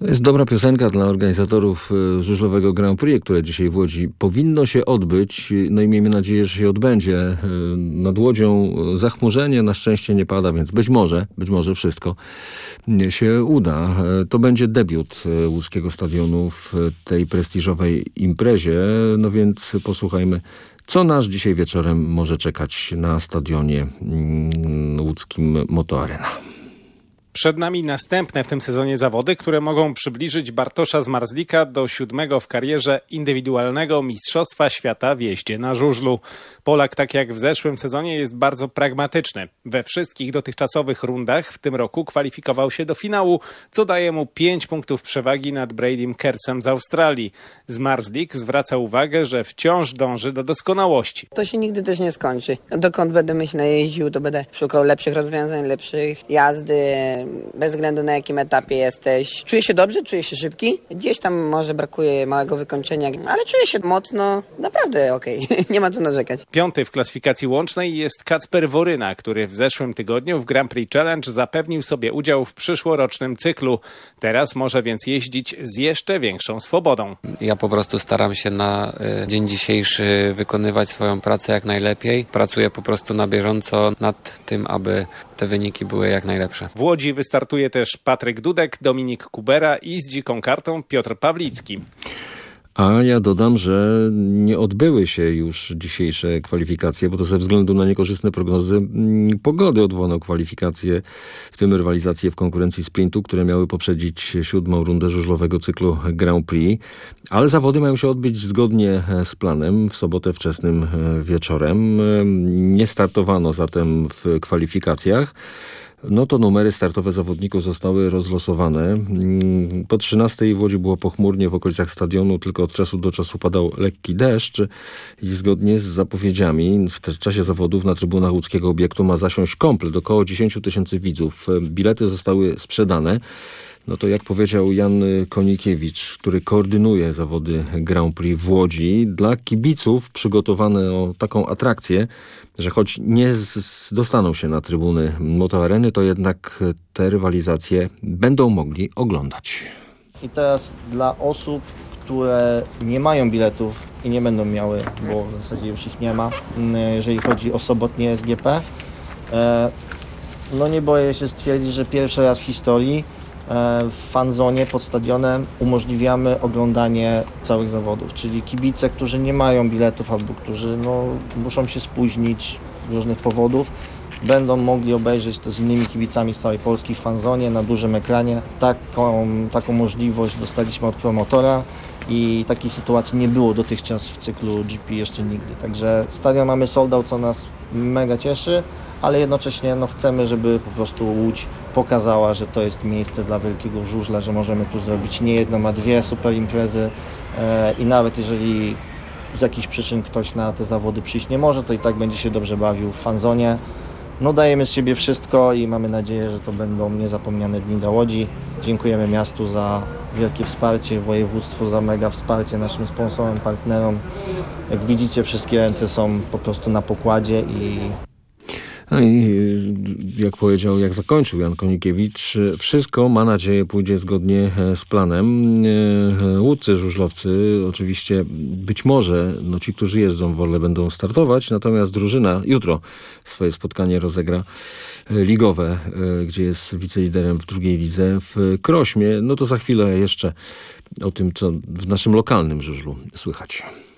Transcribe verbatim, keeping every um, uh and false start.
To jest dobra piosenka dla organizatorów żużlowego Grand Prix, które dzisiaj w Łodzi powinno się odbyć. No i miejmy nadzieję, że się odbędzie. Nad Łodzią zachmurzenie na szczęście nie pada, więc być może, być może wszystko się uda. To będzie debiut łódzkiego stadionu w tej prestiżowej imprezie. No więc posłuchajmy, co nas dzisiaj wieczorem może czekać na stadionie łódzkim Moto Arena. Przed nami następne w tym sezonie zawody, które mogą przybliżyć Bartosza Zmarzlika do siódmego w karierze indywidualnego Mistrzostwa Świata w jeździe na żużlu. Polak, tak jak w zeszłym sezonie, jest bardzo pragmatyczny. We wszystkich dotychczasowych rundach w tym roku kwalifikował się do finału, co daje mu pięć punktów przewagi nad Bradym Kertzem z Australii. Zmarzlik zwraca uwagę, że wciąż dąży do doskonałości. To się nigdy też nie skończy. Dokąd będę, myślę, jeździł, to będę szukał lepszych rozwiązań, lepszych jazdy, bez względu na jakim etapie jesteś. Czuję się dobrze, czuję się szybki. Gdzieś tam może brakuje małego wykończenia, ale czuję się mocno, naprawdę okej. Okay. Nie ma co narzekać. Piąty w klasyfikacji łącznej jest Kacper Woryna, który w zeszłym tygodniu w Grand Prix Challenge zapewnił sobie udział w przyszłorocznym cyklu. Teraz może więc jeździć z jeszcze większą swobodą. Ja po prostu staram się na dzień dzisiejszy wykonywać swoją pracę jak najlepiej. Pracuję po prostu na bieżąco nad tym, aby te wyniki były jak najlepsze. W Łodzi wystartuje też Patryk Dudek, Dominik Kubera i z dziką kartą Piotr Pawlicki. A ja dodam, że nie odbyły się już dzisiejsze kwalifikacje, bo to ze względu na niekorzystne prognozy pogody odwołano kwalifikacje, w tym rywalizacje w konkurencji sprintu, które miały poprzedzić siódmą rundę żużlowego cyklu Grand Prix. Ale zawody mają się odbyć zgodnie z planem w sobotę wczesnym wieczorem. Nie startowano zatem w kwalifikacjach. No to numery startowe zawodników zostały rozlosowane. Po trzynastej w Łodzi było pochmurnie, w okolicach stadionu tylko od czasu do czasu padał lekki deszcz i zgodnie z zapowiedziami w czasie zawodów na trybunach łódzkiego obiektu ma zasiąść komplet, około dziesięć tysięcy widzów. Bilety zostały sprzedane. No to jak powiedział Jan Konikiewicz, który koordynuje zawody Grand Prix w Łodzi, dla kibiców przygotowano taką atrakcję, że choć nie z- dostaną się na trybuny Moto Areny, to jednak te rywalizacje będą mogli oglądać. I teraz dla osób, które nie mają biletów i nie będą miały, bo w zasadzie już ich nie ma, jeżeli chodzi o sobotnie S G P, no nie boję się stwierdzić, że pierwszy raz w historii w fanzonie pod stadionem umożliwiamy oglądanie całych zawodów, czyli kibice, którzy nie mają biletów albo którzy no, muszą się spóźnić z różnych powodów, będą mogli obejrzeć to z innymi kibicami z całej Polski w fanzonie na dużym ekranie. Taką, taką możliwość dostaliśmy od promotora i takiej sytuacji nie było dotychczas w cyklu G P jeszcze nigdy. Także stadion mamy sold out, co nas mega cieszy, ale jednocześnie no, chcemy, żeby po prostu Łódź pokazała, że to jest miejsce dla wielkiego żużla, że możemy tu zrobić nie jedną, a dwie super imprezy e, i nawet jeżeli z jakichś przyczyn ktoś na te zawody przyjść nie może, to i tak będzie się dobrze bawił w fanzonie. No dajemy z siebie wszystko i mamy nadzieję, że to będą niezapomniane dni dla Łodzi. Dziękujemy miastu za wielkie wsparcie, województwu za mega wsparcie, naszym sponsorom, partnerom. Jak widzicie, wszystkie ręce są po prostu na pokładzie i No i jak powiedział, jak zakończył Jan Konikiewicz, wszystko, ma nadzieję, pójdzie zgodnie z planem. Łódcy żużlowcy oczywiście być może, no ci, którzy jeżdżą w Wolle, będą startować, natomiast drużyna jutro swoje spotkanie rozegra ligowe, gdzie jest wiceliderem w drugiej lidze w Krośmie. No to za chwilę jeszcze o tym, co w naszym lokalnym żużlu słychać.